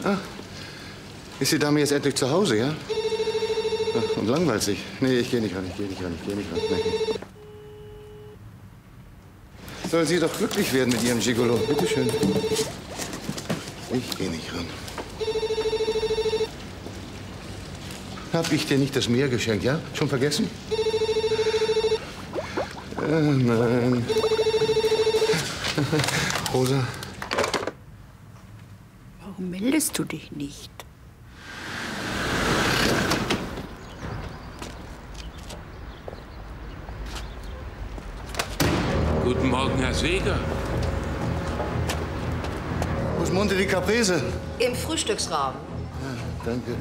Ah, ist die Dame jetzt endlich zu Hause, ja? Ach, und langweilt sich. Nee, ich gehe nicht ran. Nee. Sollen Sie doch glücklich werden mit Ihrem Gigolo. Bitte schön. Ich gehe nicht ran. Hab ich dir nicht das Meer geschenkt, ja? Schon vergessen? Nein. Rosa. Warum meldest du dich nicht? Guten Morgen, Herr Seeger. Wo ist Monte di Caprese? Im Frühstücksraum. Ja, danke.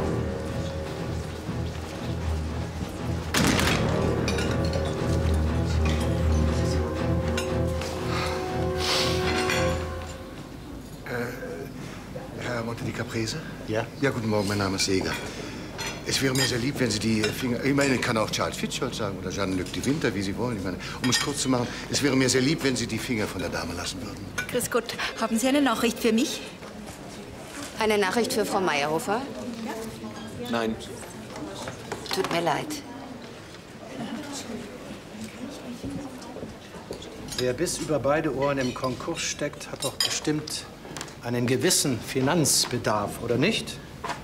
Herr Monte di Caprese? Ja? Ja, guten Morgen, mein Name ist Seeger. Es wäre mir sehr lieb, wenn Sie die Finger... Ich meine, ich kann auch Charles Fitzgerald sagen oder Jeanne-Luc de Winter, wie Sie wollen. Ich meine, um es kurz zu machen, es wäre mir sehr lieb, wenn Sie die Finger von der Dame lassen würden. Grüß Gott, haben Sie eine Nachricht für mich? Eine Nachricht für Frau Meyerhofer? Nein. Tut mir leid. Wer bis über beide Ohren im Konkurs steckt, hat doch bestimmt einen gewissen Finanzbedarf, oder nicht?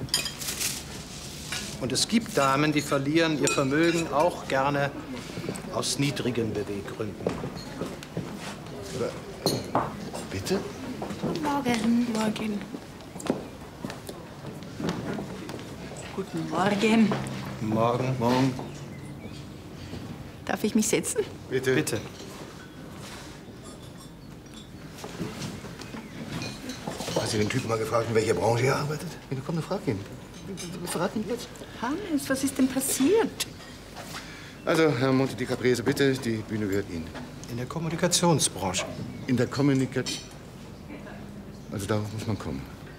Und es gibt Damen, die verlieren ihr Vermögen auch gerne aus niedrigen Beweggründen. Bitte? Guten Morgen. Morgen. Guten Morgen. Morgen. Morgen. Darf ich mich setzen? Bitte. Bitte. Hast du den Typen mal gefragt, in welcher Branche er arbeitet? Ja, komm, frag ihn. Verrat ihn jetzt. Hannes, was ist denn passiert? Also, Herr Monte di Caprese, bitte, die Bühne gehört Ihnen. In der Kommunikationsbranche. In der Kommunikation... Also darauf muss man kommen.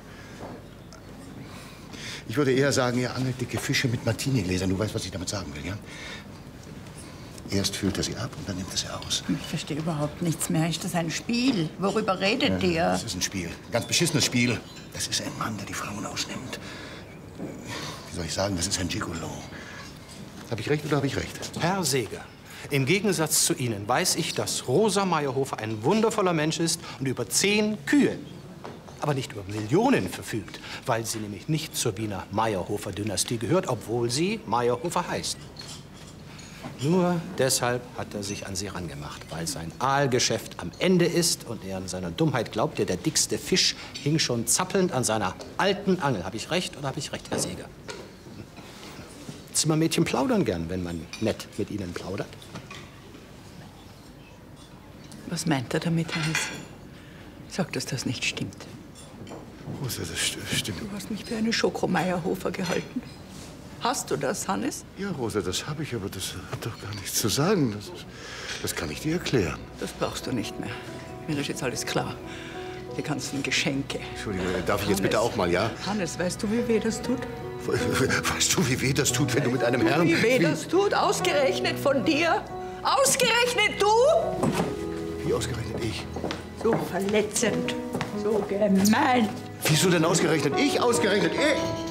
Ich würde eher sagen, ihr angelt dicke Fische mit Martini-Gläsern. Du weißt, was ich damit sagen will, ja? Erst füllt er sie ab und dann nimmt er sie aus. Ich verstehe überhaupt nichts mehr. Ist das ein Spiel? Worüber redet ihr? Das ist ein Spiel. Ein ganz beschissenes Spiel. Das ist ein Mann, der die Frauen ausnimmt. Wie soll ich sagen, das ist ein Gigolo. Habe ich recht oder habe ich recht? Herr Seeger, im Gegensatz zu Ihnen weiß ich, dass Rosa Meyerhofer ein wundervoller Mensch ist und über 10 Kühe, aber nicht über Millionen verfügt, weil sie nämlich nicht zur Wiener Meyerhofer-Dynastie gehört, obwohl sie Meyerhofer heißt. Nur deshalb hat er sich an sie rangemacht, weil sein Aalgeschäft am Ende ist und er in seiner Dummheit glaubt, der dickste Fisch hing schon zappelnd an seiner alten Angel. Habe ich recht oder habe ich recht, Herr Seeger? Zimmermädchen plaudern gern, wenn man nett mit ihnen plaudert. Was meint er damit, Hannes? Sag, dass das nicht stimmt. Rosa, das stimmt. Du hast mich für eine Schoko-Meyerhofer gehalten. Hast du das, Hannes? Ja, Rosa, das habe ich, aber das hat doch gar nichts zu sagen. Das kann ich dir erklären. Das brauchst du nicht mehr. Mir ist jetzt alles klar. Die ganzen Geschenke. Entschuldigung, darf ich jetzt bitte auch mal, ja? Hannes, weißt du, wie weh das tut? Weißt du, wie weh das tut, wenn du mit einem Herrn... Wie weh das tut? Ausgerechnet von dir? Ausgerechnet du? Wie ausgerechnet ich? So verletzend. So gemein. Wieso denn ausgerechnet ich? Ausgerechnet ich?